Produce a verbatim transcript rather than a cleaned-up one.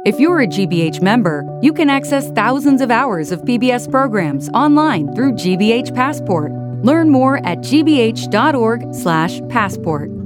If you're a G B H member, you can access thousands of hours of P B S programs online through G B H Passport. Learn more at g b h dot org slash passport.